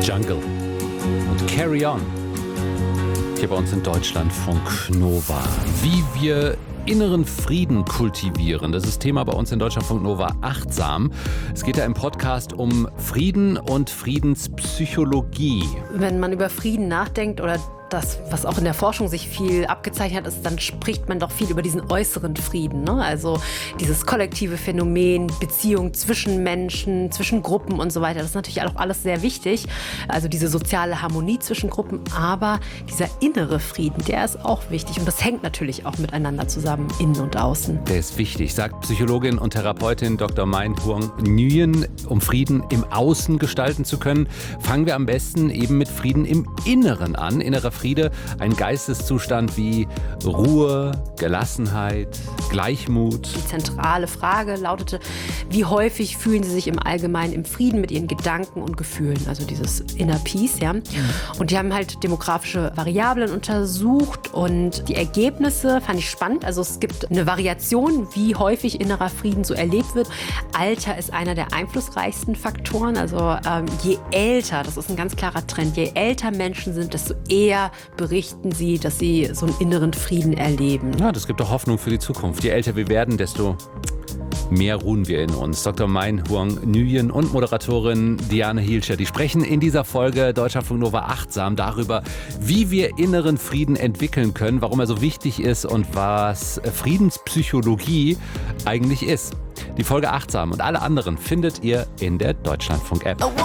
Jungle und Carry On. Hier bei uns in Deutschlandfunk Nova. Wie wir inneren Frieden kultivieren. Das ist Thema bei uns in Deutschlandfunk Nova achtsam. Es geht ja im Podcast um Frieden und Friedenspsychologie. Wenn man über Frieden nachdenkt oder das, was auch in der Forschung sich viel abgezeichnet hat, ist, dann spricht man doch viel über diesen äußeren Frieden, ne? Also dieses kollektive Phänomen, Beziehung zwischen Menschen, zwischen Gruppen und so weiter. Das ist natürlich auch alles sehr wichtig. Also diese soziale Harmonie zwischen Gruppen. Aber dieser innere Frieden, der ist auch wichtig. Und das hängt natürlich auch miteinander zusammen, innen und außen. Der ist wichtig, sagt Psychologin und Therapeutin Dr. Mein Huong Nguyen. Um Frieden im Außen gestalten zu können, fangen wir am besten eben mit Frieden im Inneren an. Innerer Friede, ein Geisteszustand wie Ruhe, Gelassenheit, Gleichmut. Die zentrale Frage lautete, wie häufig fühlen Sie sich im Allgemeinen im Frieden mit Ihren Gedanken und Gefühlen, also dieses Inner Peace, ja. Und die haben halt demografische Variablen untersucht und die Ergebnisse fand ich spannend. Also es gibt eine Variation, wie häufig innerer Frieden so erlebt wird. Alter ist einer der einflussreichsten Faktoren. Also je älter, das ist ein ganz klarer Trend, je älter Menschen sind, desto eher berichten sie, dass sie so einen inneren Frieden erleben. Ja, das gibt doch Hoffnung für die Zukunft. Je älter wir werden, desto mehr ruhen wir in uns. Dr. Mein Huong Nguyen und Moderatorin Diane Hielscher, die sprechen in dieser Folge Deutschlandfunk Nova achtsam darüber, wie wir inneren Frieden entwickeln können, warum er so wichtig ist und was Friedenspsychologie eigentlich ist. Die Folge achtsam und alle anderen findet ihr in der Deutschlandfunk-App.